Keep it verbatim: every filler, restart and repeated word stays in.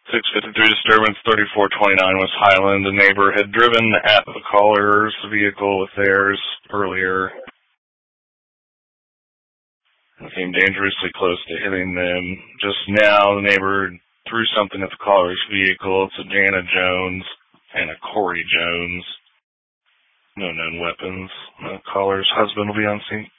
six fifty-three disturbance, thirty-four twenty-nine West Highland. A neighbor had driven at the caller's vehicle with theirs earlier and came dangerously close to hitting them. Just now, the neighbor threw something at the caller's vehicle. It's a Jana Jones and a Corey Jones. No known weapons. The caller's husband will be on scene.